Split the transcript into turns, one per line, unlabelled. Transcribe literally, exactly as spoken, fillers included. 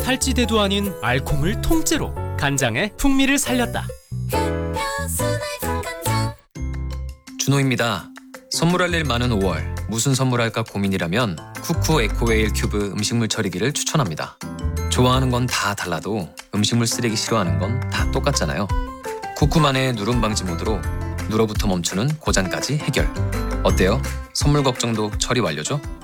탈지대도 아닌 알콩을 통째로 간장의 풍미를 살렸다.
준호입니다. 선물할 일 많은 오월, 무슨 선물할까 고민이라면 쿠쿠 에코웨일 큐브 음식물 처리기를 추천합니다. 좋아하는 건 다 달라도 음식물 쓰레기 싫어하는 건 다 똑같잖아요. 쿠쿠만의 누름 방지 모드로 누러부터 멈추는 고장까지 해결. 어때요? 선물 걱정도 처리 완료죠?